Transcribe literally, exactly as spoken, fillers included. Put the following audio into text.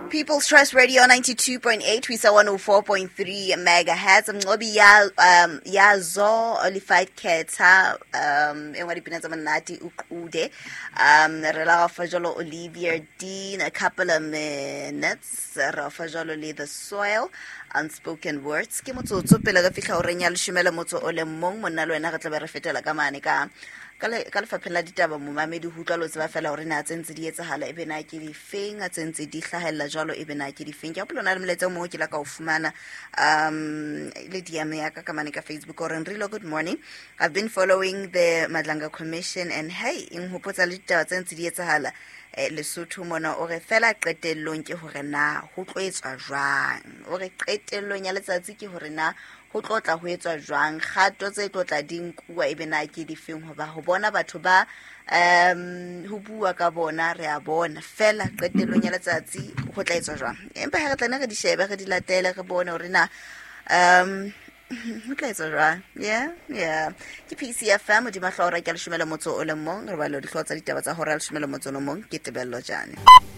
People's Trust Radio ninety-two point eight, we saw one oh four point three megahertz. Mngobi ya um yazo olified keta um enwadi pinatsa manati ukude um rela fajolo Olivier Dean a couple of minutes ra fajolo le the soil unspoken words ke motsotso pele ga fihla o renya le shumela motso o le mong monna le wena ga tla be re fetela ka mane ka ka le ka le fapela ditaba mo mamedi hu tlalo tseba fela hore na tsentse di etsahala e bena ke di feng a tsentse di hlahella jalo e bena ke di feng ke apolona le mletsa mo ke la ka o fumana um le D M ya ka ka mane ka Facebook or Nrilo. Good morning, I've been following the Madlanga Commission and hey in hopotsa le ditaba tsentse di etsahala Lesotho mona o re fela qetellong ke hore na ho tloetswa jwang o re qetellong ya letsatsi ke hore na ho tlotla ho etswa jwang kgato tse tlotla dinkua e bena ke di feng hoba ho bona batho ba um ho bua ka bona re a bona fela qetellong ya letsatsi ho tla etswa jwang empa ha re tla ne re di shebe re di latele re bone hore na um ho tla etswa jwang yeah yeah ke P C F M di mahlora ke le shumela motso o le mong re ba lo di hlotsa ditaba tsa hore le shumela motso o le mong ke Tebello Jane.